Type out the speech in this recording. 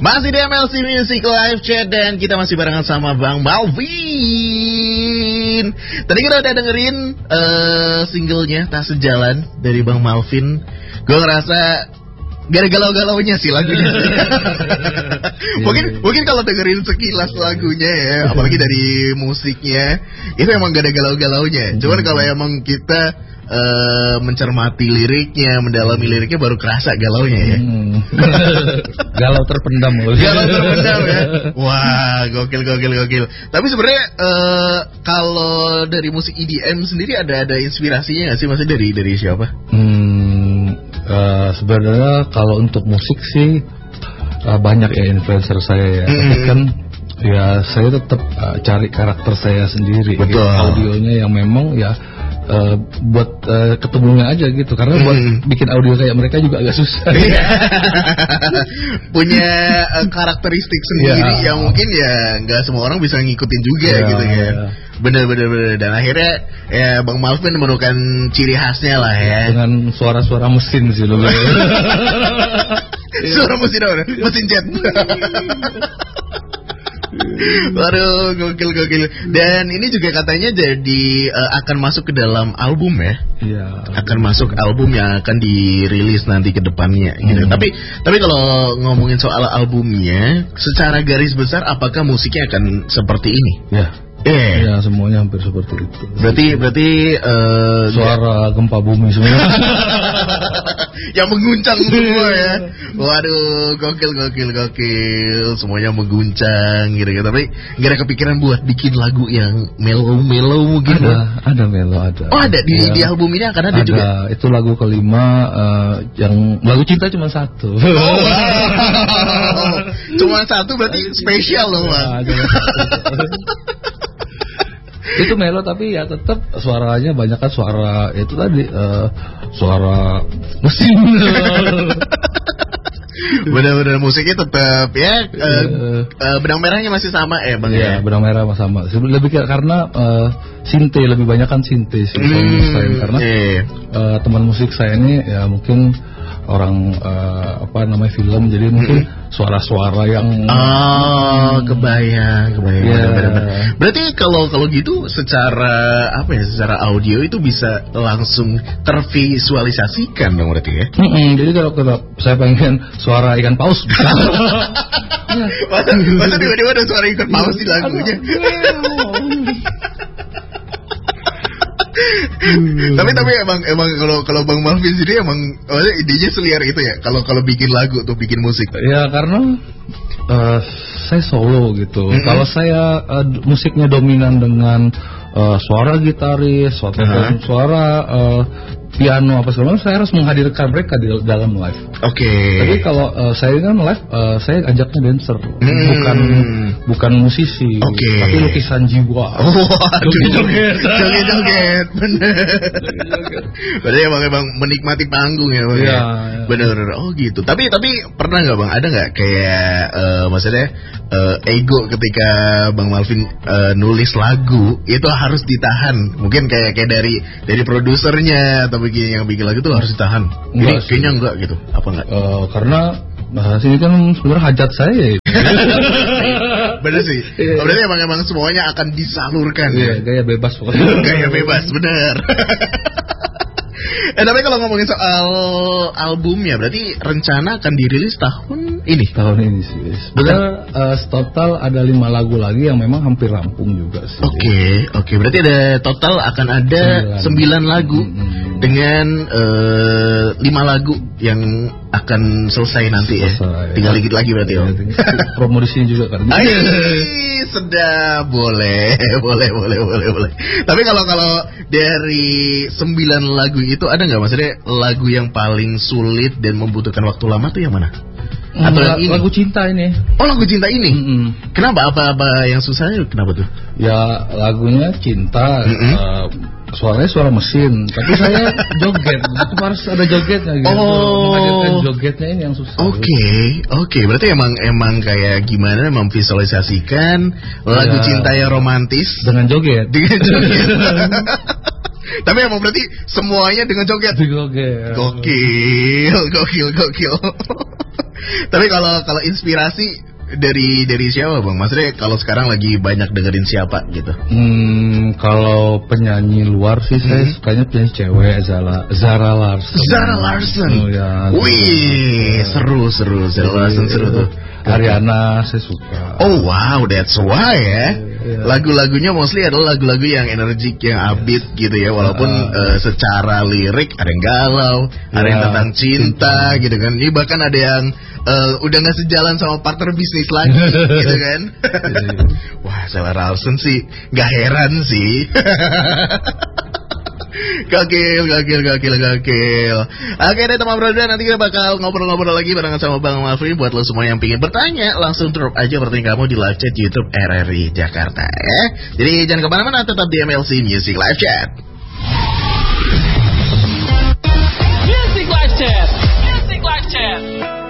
Masih di MLC Music Live Chat dan kita masih barengan sama Bang Malvin. Tadi kita udah dengerin singlenya Tak Sejalan dari Bang Malvin. Gue ngerasa gak ada galau-galaunya sih lagunya. Mungkin kalau dengerin sekilas lagunya ya, apalagi dari musiknya, itu emang gak ada galau-galaunya. Cuman kalau emang kita mencermati liriknya, mendalami liriknya, baru kerasa galaunya ya. Galau terpendam. Galau terpendam ya. Wah, gokil. Tapi sebenarnya kalau dari musik EDM sendiri ada inspirasinya nggak sih? Maksudnya dari siapa? Sebenarnya kalau untuk musik sih banyak ya influencer saya ya. Tapi kan ya saya tetap cari karakter saya sendiri. Betul. Gitu. Audionya yang memang ya buat ketemunya aja gitu. Karena buat bikin audio kayak mereka juga agak susah. Punya karakteristik sendiri yang mungkin ya nggak semua orang bisa ngikutin juga gitu kan. Bener. Dan akhirnya ya Bang Malvin menemukan ciri khasnya lah ya. Dengan suara-suara mesin sih loh. Suara mesin apa? Mesin jet. Waduh, gokil. Dan ini juga katanya jadi akan masuk ke dalam album ya. Iya. Akan masuk album yang akan dirilis nanti ke depannya gitu. Tapi kalau ngomongin soal albumnya, secara garis besar apakah musiknya akan seperti ini? Ya. Ya, semuanya hampir seperti itu. Berarti suara gempa bumi semua. Yang mengguncang semua ya. Waduh, gokil. Semuanya mengguncang gitu. Tapi gak ada kepikiran buat bikin lagu yang mellow mungkin? Ada mellow, ada. Oh, ada di album ini akan ada juga. Itu lagu kelima, yang lagu cinta cuma satu. Oh, wow. Cuma satu berarti spesial loh, Bang. Itu melo tapi ya tetap suaranya banyak kan suara itu tadi suara mesin. Benar-benar musiknya tetap ya benang merahnya masih sama ya Bang ya. Benang merah sama. Lebih karena sinte lebih banyak kan sinte sih karena teman musik saya ini ya mungkin orang film, jadi mungkin suara-suara yang kebayang. Yeah. Berarti kalau gitu secara secara audio itu bisa langsung tervisualisasikan dong berarti ya. Jadi kalau saya pengen suara ikan paus bisa. Masa tiba-tiba ada suara ikan paus di lagunya. Tapi emang kalau Bang Malvin sendiri emang idenya seliar itu ya kalau bikin lagu atau bikin musik. Ya karena saya solo gitu. Kalau saya musiknya dominan dengan suara gitaris, suara piano apa segala macam, saya harus menghadirkan mereka di dalam live. Oke. Tapi kalau saya kan live, saya ajaknya dancer, bukan musisi. Tapi lukisan jiwa. Joget, bener. Berarti emang menikmati panggung ya, Bang. Iya. Bener. Oh gitu. Tapi pernah nggak Bang? Ada nggak kayak maksudnya ego ketika Bang Malvin nulis lagu itu harus ditahan? Mungkin kayak dari produsernya atau yang bikin lagu itu harus ditahan. Ini kayaknya enggak gitu. Apa enggak? Karena ini kan sebenarnya hajat saya. Bener sih. Berarti emang semuanya akan disalurkan. Iya, gaya bebas pokoknya. Gaya bebas, bener. Tapi kalau ngomongin soal albumnya, berarti rencana akan dirilis tahun ini? Tahun ini sih. Sebenarnya total ada 5 lagu lagi yang memang hampir rampung juga sih. Oke. Berarti ada total akan ada 9 lagu dengan 5 lagu yang akan selesai nanti ya. Tinggal dikit lagi berarti ya. Promo di sini juga kan. Sedap, boleh. Tapi kalau dari 9 lagu itu ada nggak maksudnya lagu yang paling sulit dan membutuhkan waktu lama tuh yang mana? Atau yang ini? Lagu cinta ini. Oh, lagu cinta ini. Kenapa? Apa yang susahnya? Kenapa tuh? Ya lagunya cinta. Suaranya suara mesin, tapi saya joget, itu harus ada jogetnya gitu. Menghadirkan jogetnya ini yang susah. Oke. Berarti emang kayak gimana memvisualisasikan lagu cinta yang romantis dengan joget. Tapi emang berarti semuanya dengan joget. Gokil. Tapi kalau inspirasi dari siapa bang? Maksudnya kalau sekarang lagi banyak dengerin siapa gitu? Kalau penyanyi luar sih saya sukanya penyanyi cewek Zara Larsson. Zara Larsson. Oh, ya, wih, seru. Zara Larsson seru tuh. Ariana saya suka. Oh wow, that's why ya. Lagu-lagunya mostly adalah lagu-lagu yang energik, yang upbeat gitu ya. Walaupun secara lirik ada yang galau, ada yang tentang cinta gitu kan. Ini bahkan ada yang udah gak sejalan sama partner bisnis lagi gitu kan. Wah, Zara Larsson sih gak heran sih. Gokil. Oke deh teman brother, nanti kita bakal ngobrol-ngobrol lagi barengan sama Bang Malvin. Buat lo semua yang pengen bertanya, langsung drop aja pertanyaan kamu di live chat YouTube RRI Jakarta ya. Jadi jangan kemana-mana, tetap di MLC Music Live Chat. Music Live Chat.